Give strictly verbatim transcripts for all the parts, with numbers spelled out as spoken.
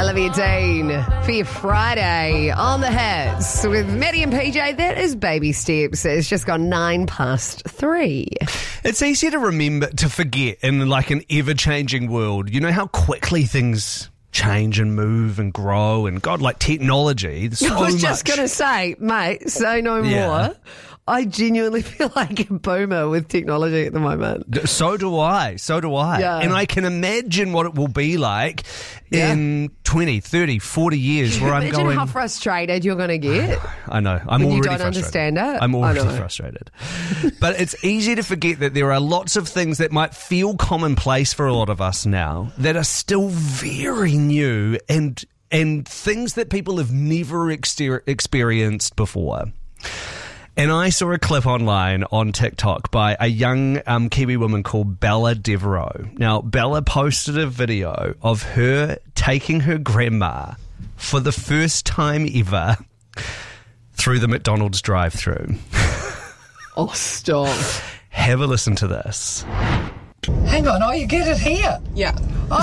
Olivia Dean for your Friday on the Hits with Maddie and P J. That is Baby Steps. It's just gone nine past three. It's easier to remember, to forget in like an ever-changing world. You know how quickly things change and move and grow, and God, like technology. There's so I was much. just going to say, mate, say no Yeah. more. I genuinely feel like a boomer with technology at the moment. So do I. So do I. Yeah. And I can imagine what it will be like Yeah. in twenty, thirty, forty years where I'm Imagine going... how frustrated you're going to get. I know. I'm when you already don't frustrated. understand it. I'm already I know. frustrated. But it's easy to forget that there are lots of things that might feel commonplace for a lot of us now that are still very new and and things that people have never exter- experienced before. And I saw a clip online on TikTok by a young um, Kiwi woman called Bella Devereaux. Now, Bella posted a video of her taking her grandma for the first time ever through the McDonald's drive-thru. Oh, stop. Have a listen to this. Hang on, oh, you get it here? Yeah.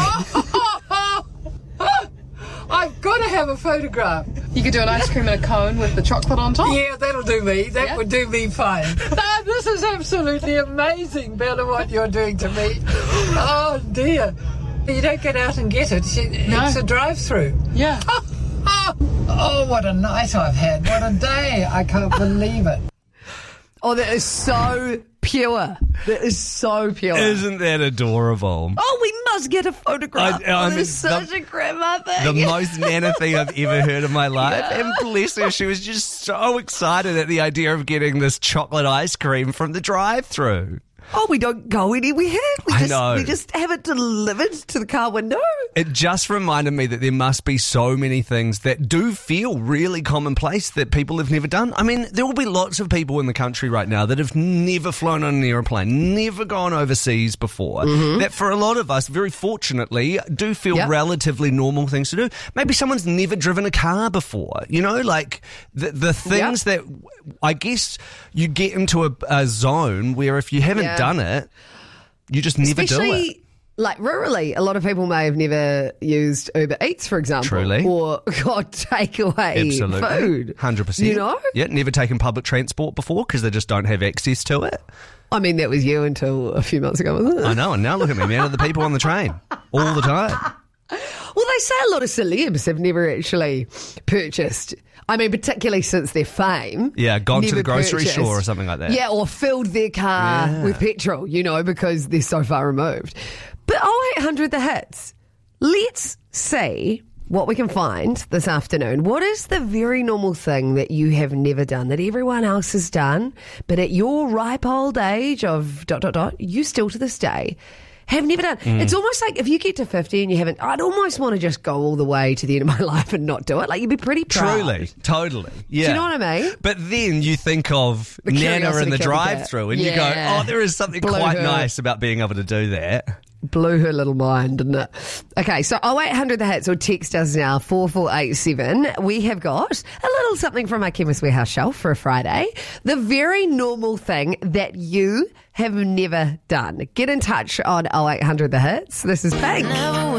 Oh, I've got to have a photograph. You could do an ice cream in a cone with the chocolate on top. Yeah, that'll do me. That Yeah. would do me fine. Ah, this is absolutely amazing, Bella, what you're doing to me. Oh, dear. You don't get out and get it. It's No. a drive-through. Yeah. Oh, what a night I've had. What a day. I can't believe it. Oh, that is so pure. That is so pure. Isn't that adorable? Oh, we must get a photograph. I- I oh, mean, that's such the- a grandma thing. The most Nana thing I've ever heard in my life. Yeah. And bless her, she was just so excited at the idea of getting this chocolate ice cream from the drive-thru. Oh, we don't go anywhere. We I just, know. We just have it delivered to the car window. It just reminded me that there must be so many things that do feel really commonplace that people have never done. I mean, there will be lots of people in the country right now that have never flown on an aeroplane, never gone overseas before, that for a lot of us, very fortunately, do feel Yep. relatively normal things to do. Maybe someone's never driven a car before, you know, like the, the things that I guess you get into a, a zone where if you haven't Yeah. done it, you just never do it. Especially, like, rurally, a lot of people may have never used Uber Eats, for example. Truly. Or got takeaway Absolutely. food. one hundred percent. You know? Yeah, never taken public transport before because they just don't have access to it. I mean, that was you until a few months ago, wasn't it? I know, and now look at me, man, of the people on the train all the time. Well, they say a lot of celebs have never actually purchased. I mean, particularly since their fame. Yeah, gone to never the grocery purchased. store or something like that. Yeah, or filled their car Yeah. with petrol, you know, because they're so far removed. But oh eight hundred the hits. Let's see what we can find this afternoon. What is the very normal thing that you have never done, that everyone else has done, but at your ripe old age of dot, dot, dot, you still to this day have never done. Mm. It's almost like if you get to fifty and you haven't, I'd almost want to just go all the way to the end of my life and not do it. Like, you'd be pretty proud. Truly, totally. Yeah. Do you know what I mean? But then you think of The Nana curiosity in the killed the drive-through cat. and you go, Yeah. oh, there is something Blew quite her. nice about being able to do that. Blew her little mind, didn't it? Okay, so oh eight hundred the hits, or text us now, four four eight seven. We have got a little something from our Chemist Warehouse shelf for a Friday. The very normal thing that you have never done. Get in touch on oh eight hundred the hits. This is Pink.